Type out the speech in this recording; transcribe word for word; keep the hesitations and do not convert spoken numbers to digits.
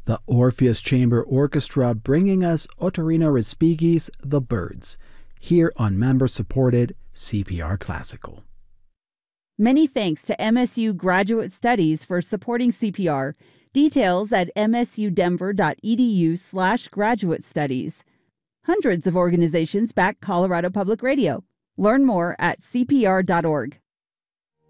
The Orpheus Chamber Orchestra bringing us Ottorino Respighi's The Birds, here on member-supported C P R Classical. Many thanks to M S U Graduate Studies for supporting C P R. Details at msudenver.edu slash graduate studies. Hundreds of organizations back Colorado Public Radio. Learn more at c p r dot org.